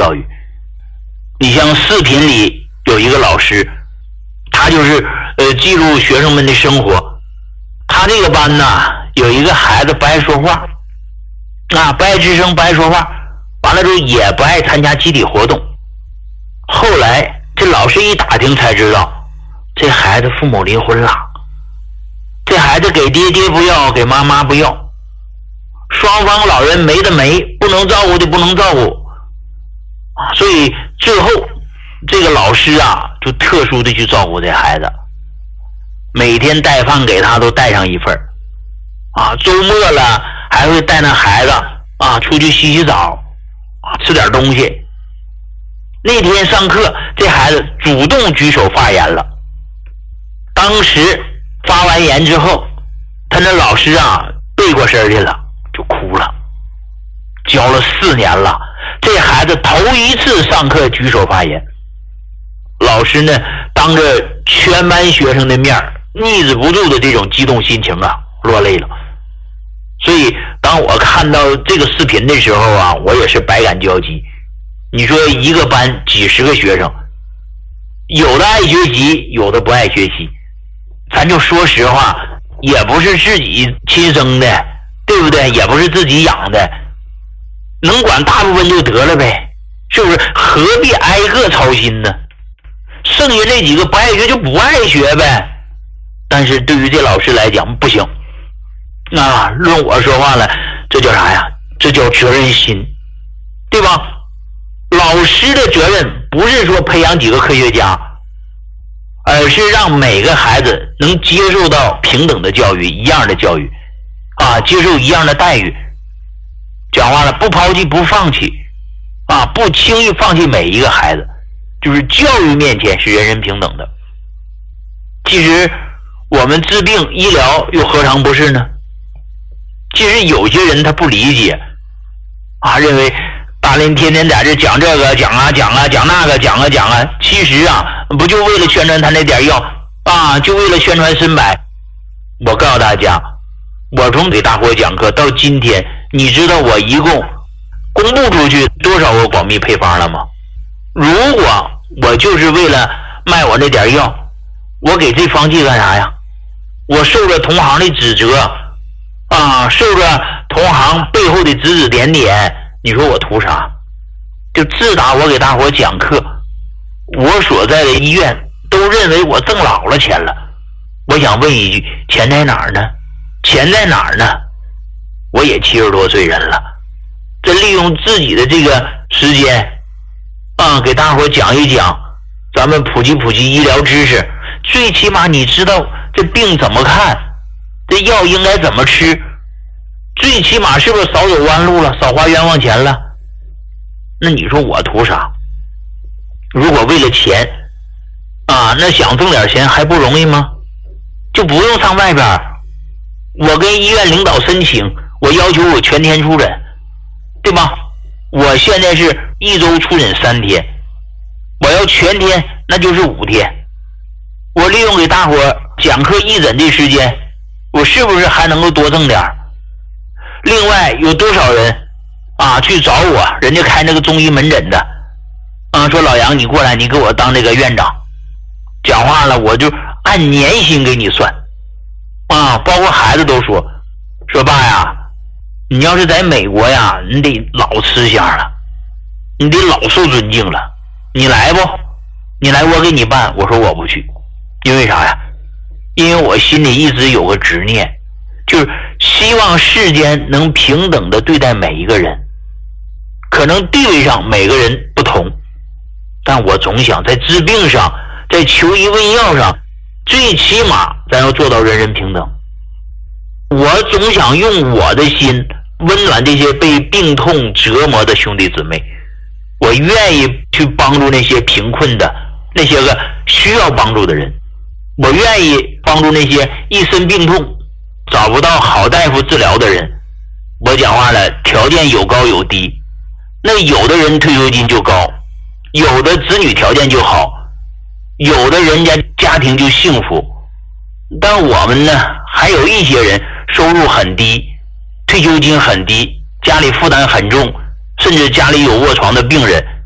教育。你像视频里有一个老师，他就是记录学生们的生活。他这个班呢，有一个孩子不爱说话，不爱吱声，不爱说话，完了之后也不爱参加集体活动。后来这老师一打听才知道，这孩子父母离婚了，这孩子给爹爹不要，给妈妈不要，双方老人没的没，不能照顾的不能照顾，所以最后这个老师就特殊的去照顾这孩子，每天带饭给他都带上一份周末了还会带那孩子出去洗洗澡吃点东西。那天上课，这孩子主动举手发言了。当时发完言之后，他那老师背过身去了，就哭了。教了4年了，这孩子头一次上课举手发言，老师呢当着全班学生的面抑制不住的这种激动心情落泪了。所以当我看到这个视频的时候我也是百感交集。你说一个班几十个学生，有的爱学习，有的不爱学习，咱就说实话，也不是自己亲生的，对不对？也不是自己养的，能管大部分就得了呗，是不是？何必挨个操心呢？剩下那几个不爱学就不爱学呗。但是对于这老师来讲不行，论我说话了，这叫啥呀？这叫责任心，对吧？老师的责任不是说培养几个科学家，而是让每个孩子能接受到平等的教育，一样的教育接受一样的待遇。讲话了，不抛弃不放弃不轻易放弃每一个孩子，就是教育面前是人人平等的。其实我们治病医疗又何尝不是呢？其实有些人他不理解认为大林天天在这讲这个讲那个讲其实不就为了宣传他那点药就为了宣传参百。我告诉大家，我从给大伙讲课到今天，你知道我一共公布出去多少个保密配方了吗？如果我就是为了卖我那点药，我给这方剂干啥呀？我受着同行的指责受着同行背后的指指点点，你说我图啥？就自打我给大伙讲课，我所在的医院都认为我挣老了钱了。我想问一句，钱在哪儿呢？钱在哪儿呢？我也70多岁人了，这利用自己的这个时间给大伙讲一讲，咱们普及医疗知识，最起码你知道这病怎么看，这药应该怎么吃，最起码是不是少走弯路了，少花冤枉钱了？那你说我图啥？如果为了钱那想挣点钱还不容易吗？就不用上外边，我跟医院领导申请，我要求我全天出诊，对吧？我现在是1周出诊3天，我要全天那就是5天。我利用给大伙讲课义诊的时间，我是不是还能够多挣点？另外有多少人去找我，人家开那个中医门诊的说老杨你过来，你给我当这个院长，讲话了我就按年薪给你算包括孩子都说爸呀，你要是在美国呀，你得老吃香了，你得老受尊敬了，你来不？你来我给你办。我说我不去，因为啥呀？因为我心里一直有个执念，就是希望世间能平等的对待每一个人。可能地位上每个人不同，但我总想在治病上，在求医问药上，最起码咱要做到人人平等。我总想用我的心温暖这些被病痛折磨的兄弟姊妹，我愿意去帮助那些贫困的，那些个需要帮助的人，我愿意帮助那些一身病痛找不到好大夫治疗的人。我讲话了，条件有高有低，那有的人退休金就高，有的子女条件就好，有的人家家庭就幸福，但我们呢，还有一些人收入很低，退休金很低，家里负担很重，甚至家里有卧床的病人，